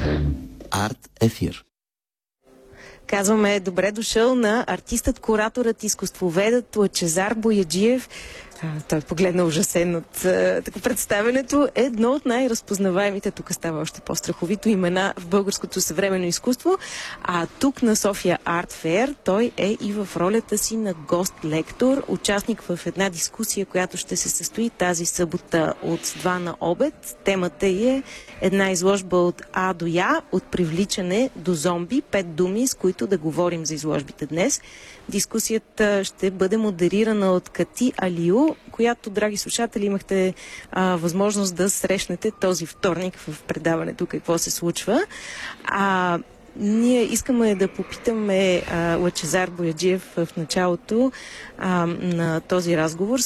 Арт Ефир. Казваме добре дошъл на артистът, кураторът, изкуствоведът Лъчезар Бояджиев. Той погледна ужасен от представенето. Едно от най-разпознаваемите, тук става още по-страховито, имена в българското съвременно изкуство. А тук на София Арт Фейер той е и в ролята си на гост-лектор, участник в една дискусия, която ще се състои тази събота от 2 на обед. Темата е една изложба от А до Я, от привличане до зомби. 5 думи, с които да говорим за изложбите днес. Дискусията ще бъде модерирана от Кати Алиу, която, драги слушатели, имахте възможност да срещнете този вторник в предаването какво се случва. Ние искаме да попитаме Лъчезар Бояджиев в началото на този разговор